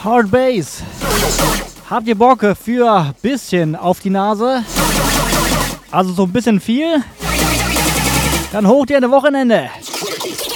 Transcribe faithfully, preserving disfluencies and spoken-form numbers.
Hard Bass. Habt ihr Bock für bisschen auf die Nase? Also so ein bisschen viel? Dann hoch dir ein Wochenende.